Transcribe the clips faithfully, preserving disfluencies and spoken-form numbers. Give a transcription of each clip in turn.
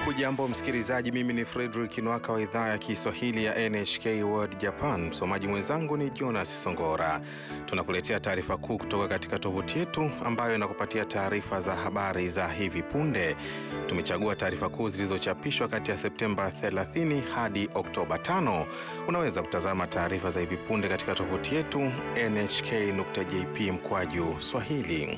Hujambo msikilizaji, mimi ni Frederick Nwaka wa idhaa ya Kiswahili ya N H K World Japan. Msomaji mwenzangu ni Jonas Songora. Tunakuletea taarifa kuu kutoka katika tovuti yetu ambayo inakupatia taarifa za habari za hivi punde. Tumechagua taarifa kuu zilizochapishwa kati ya Septemba thelathini hadi Oktoba tano. Unaweza kutazama taarifa za hivi punde katika tovuti yetu N H K nukta J P mkwaju Swahili.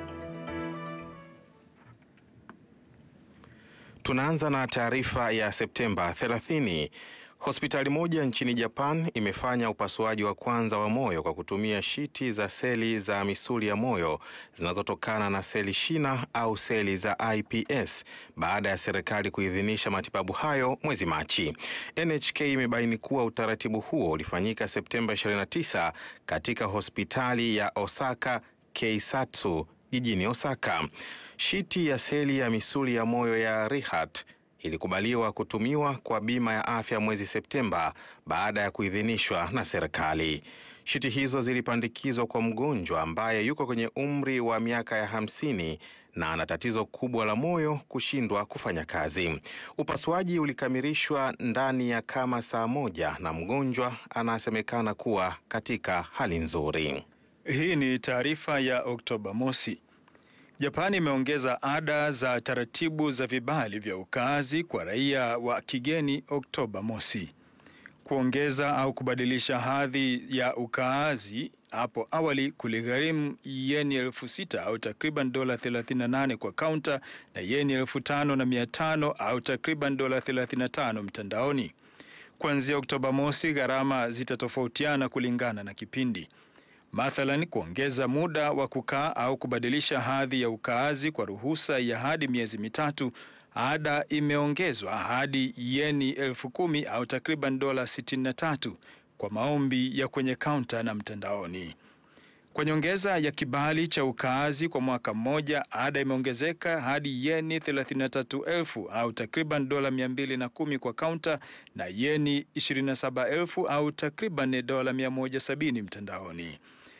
Tunaanza na taarifa ya Septemba thelathini. Hospitali moja nchini Japan imefanya upasuaji wa kwanza wa moyo kwa kutumia shiti za seli za misuli ya moyo zinazotokana na seli shina au seli za I P S baada ya serikali kuidhinisha matibabu hayo mwezi Machi. N H K imebaini kuwa utaratibu huo ulifanyika Septemba ishirini na tisa katika hospitali ya Osaka Keisatsu jijini Osaka. Shiti ya seli ya misuli ya moyo ya Rehat ilikubaliwa kutumiwa kwa bima ya afya mwezi Septemba baada ya kuidhinishwa na serikali. Shiti hizo zilipandikizwa kwa mgonjwa ambaye yuko kwenye umri wa miaka ya hamsini na ana tatizo kubwa la moyo kushindwa kufanya kazi. Upasuaji ulikamilishwa ndani ya kama saa moja na mgonjwa anasemekana kuwa katika hali nzuri. Hii ni taarifa ya Oktoba mosi. Japani imeongeza ada za taratibu za vibali vya ukaazi kwa raia wa kigeni Oktoba mosi. Kuongeza au kubadilisha hadhi ya ukaazi hapo awali kuligharimu yeni elfu sita au takriban dola thelathini na nane kwa kaunta na yeni elfu tano na mia tano au takriban dola thelathini na tano mtandaoni. Kuanzia Oktoba mosi gharama zitatofautiana kulingana na kipindi. Mathalan, kuongeza muda wa kukaa au kubadilisha hadhi ya ukaazi kwa ruhusa ya hadi miezi mitatu, ada imeongezwa hadi yeni elfu kumi au takriban dola sitini na tatu kwa maombi ya kwenye kaunta na mtandaoni. Kwa nyongeza ya kibali cha ukaazi kwa mwaka mmoja, ada imeongezeka hadi yeni thelathini na tatu elfu au takriban dola mia mbili na kumi kwa kaunta na yeni ishirini na saba elfu au takriban dola mia moja sabini mtandaoni.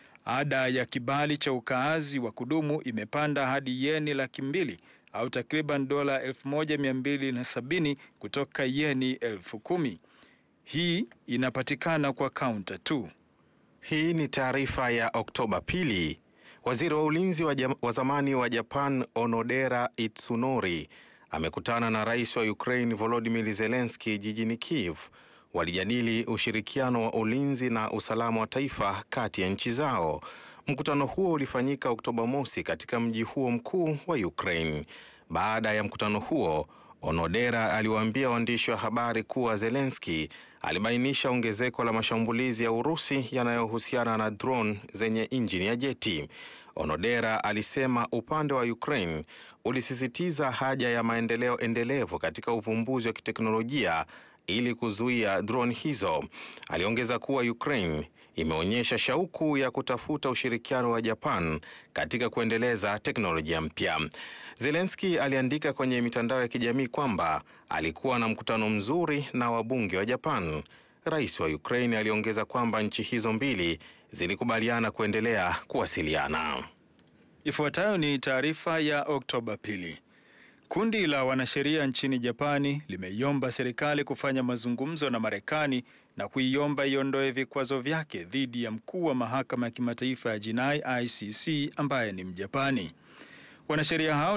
Ada ya kibali cha ukaazi wa kudumu imepanda hadi yeni laki mbili au takriban dola elfu moja mia mbili na sabini kutoka yeni elfu kumi. Hii inapatikana kwa kaunta tu. Hii ni taarifa ya Oktoba pili. Waziri wa ulinzi wa, wa zamani wa Japan Onodera Itsunori amekutana na rais wa Ukraine Volodymyr Zelensky jijini Kiev. Walijadili ushirikiano wa ulinzi na usalama wa taifa kati ya nchi zao. Mkutano huo ulifanyika Oktoba mosi katika mji huo mkuu wa Ukraine. Baada ya mkutano huo, Onodera aliwaambia waandishi wa habari kuwa Zelensky alibainisha ongezeko la mashambulizi ya Urusi yanayohusiana na drone zenye injini ya jeti. Onodera alisema upande wa Ukraine ulisisitiza haja ya maendeleo endelevu katika uvumbuzi wa kiteknolojia ili kuzuia drone hizo. Aliongeza kuwa Ukraine imeonyesha shauku ya kutafuta ushirikiano wa Japan katika kuendeleza teknolojia mpya. Zelensky aliandika kwenye mitandao ya kijamii kwamba alikuwa na mkutano mzuri na wabunge wa Japan. Rais wa Ukraine aliongeza kwamba nchi hizo mbili zilikubaliana kuendelea kuwasiliana. Ifuatayo ni taarifa ya Oktoba pili. Kundi la wanasheria nchini Japani limeiomba serikali kufanya mazungumzo na Marekani na kuiomba iondoe vikwazo vyake dhidi ya mkuu wa mahakama ya kimataifa ya jinai I C C ambaye ni Mjapani. Wanasheria hao